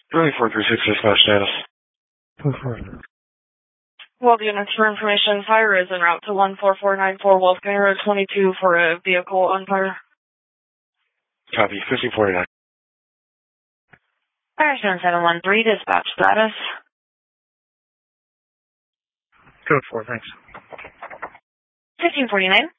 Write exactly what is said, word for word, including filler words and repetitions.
twenty-four three six dispatch status. Well, units for information, fire is en route to one four four nine four Wolfgang Road twenty-two for a vehicle on fire. Copy, fifteen forty-nine. Fire seven seven one three, dispatch status. Code four, thanks. fifteen forty-nine.